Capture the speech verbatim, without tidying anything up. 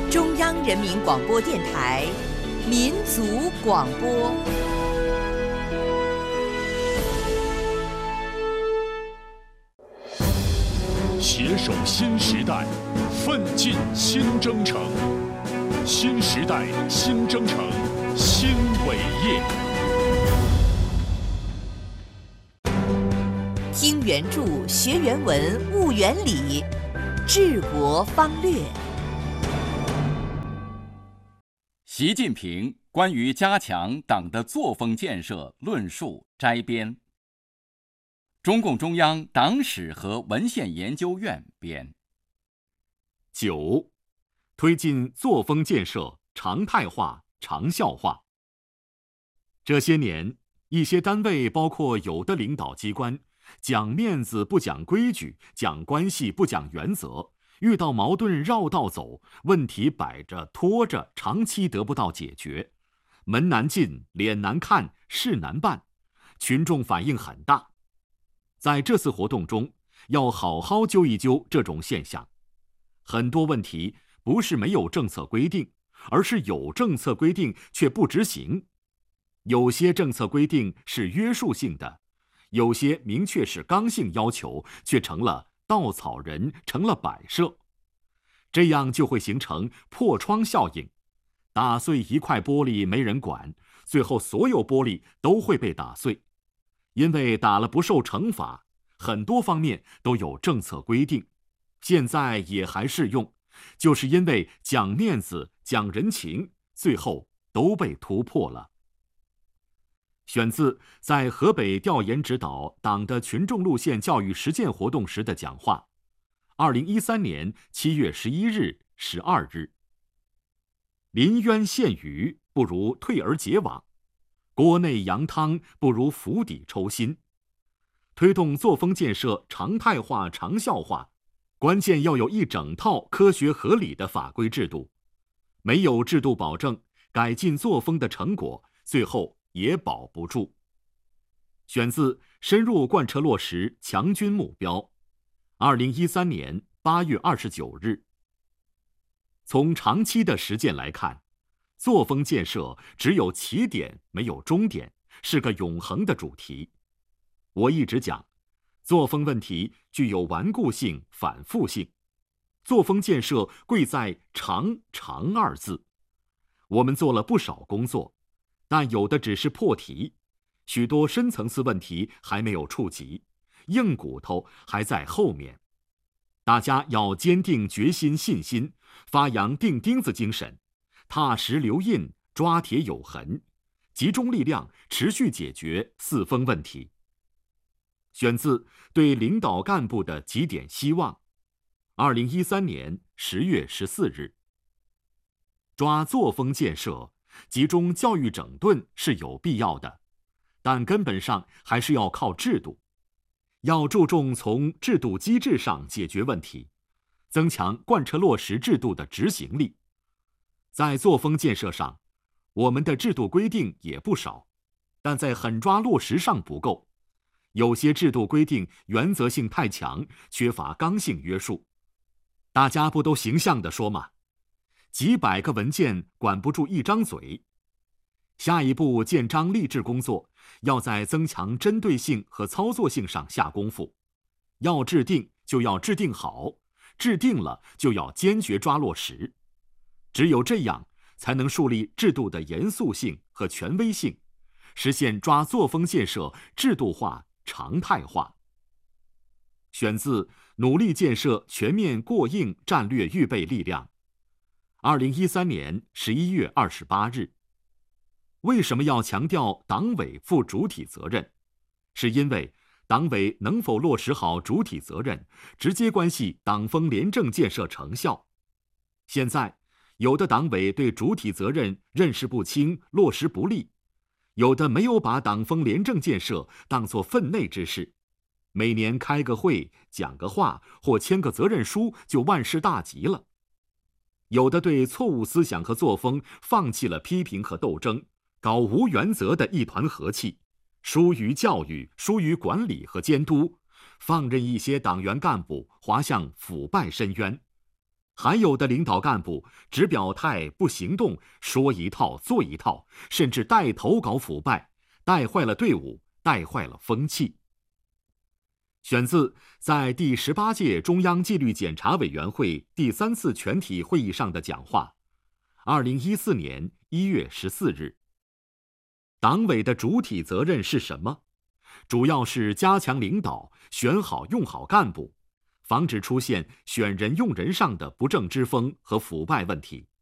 中央人民广播电台民族广播。 携手新时代，奋进新征程。新时代新征程，新伟业。 听原著，学原文，悟原理，治国方略。 习近平关于加强党的作风建设论述摘编。中共中央党史和文献研究院编。 九，推进作风建设常态化、长效化。这些年，一些单位，包括有的领导机关，讲面子不讲规矩，讲关系不讲原则，遇到矛盾绕道走，问题摆着拖着，长期得不到解决，门难进，脸难看，事难办，群众反应很大。在这次活动中，要好好揪一揪这种现象。很多问题不是没有政策规定，而是有政策规定却不执行。有些政策规定是约束性的，有些明确是刚性要求，却成了稻草人，成了摆设。这样就会形成破窗效应，打碎一块玻璃没人管，最后所有玻璃都会被打碎。因为打了不受惩罚，很多方面都有政策规定，现在也还适用，就是因为讲面子、讲人情，最后都被突破了。选自在河北调研指导党的群众路线教育实践活动时的讲话，二零一三年七月十一日、十二日。临渊羡鱼，不如退而结网。锅内羊汤，不如釜底抽薪。推动作风建设常态化、长效化，关键要有一整套科学合理的法规制度。没有制度保证，改进作风的成果最后也保不住。选自深入贯彻落实强军目标，二零一三年八月二十九日。从长期的实践来看，作风建设只有起点没有终点，是个永恒的主题。我一直讲，作风问题具有顽固性、反复性。作风建设贵在长长二字。我们做了不少工作，但有的只是破题，许多深层次问题还没有触及，硬骨头还在后面。大家要坚定决心、信心，发扬钉钉子精神，踏实留印，抓铁有痕，集中力量持续解决四风问题。选自对领导干部的几点希望，二零一三年十月十四日。抓作风建设，集中教育整顿是有必要的，但根本上还是要靠制度，要注重从制度机制上解决问题，增强贯彻落实制度的执行力。在作风建设上，我们的制度规定也不少，但在狠抓落实上不够。有些制度规定原则性太强，缺乏刚性约束。大家不都形象地说吗？几百个文件管不住一张嘴。下一步建章立制工作，要在增强针对性和操作性上下功夫。要制定就要制定好，制定了就要坚决抓落实。只有这样，才能树立制度的严肃性和权威性，实现抓作风建设制度化、常态化。选自努力建设全面过硬战略预备力量，二零一三年十一月二十八日。为什么要强调党委负主体责任？是因为党委能否落实好主体责任，直接关系党风廉政建设成效。现在，有的党委对主体责任认识不清，落实不力；有的没有把党风廉政建设当作分内之事，每年开个会、讲个话或签个责任书就万事大吉了；有的对错误思想和作风放弃了批评和斗争，搞无原则的一团和气，疏于教育，疏于管理和监督，放任一些党员干部滑向腐败深渊。 还有的领导干部只表态不行动，说一套做一套，甚至带头搞腐败，带坏了队伍，带坏了风气。选自在第十八届中央纪律检查委员会第三次全体会议上的讲话，二零一四年一月十四日。党委的主体责任是什么？主要是加强领导，选好用好干部，防止出现选人用人上的不正之风和腐败问题。